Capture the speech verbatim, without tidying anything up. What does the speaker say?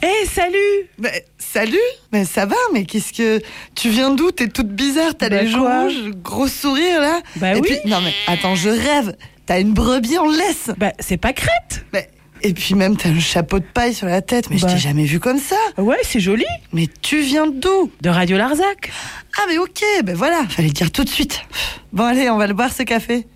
Hé, hey, salut. Bah, salut. Mais bah, ça va, mais qu'est-ce que... Tu viens d'où? T'es toute bizarre, t'as bah, les joues rouges, gros sourire, là. Bah et oui. Puis, non mais, attends, je rêve. T'as une brebis en laisse. Bah, c'est pas Crête. Bah, et puis même, t'as un chapeau de paille sur la tête. Mais bah. je t'ai jamais vu comme ça. Ouais, c'est joli. Mais tu viens d'où? De Radio Larzac. Ah mais ok, ben bah voilà, fallait dire tout de suite. Bon allez, on va le boire ce café.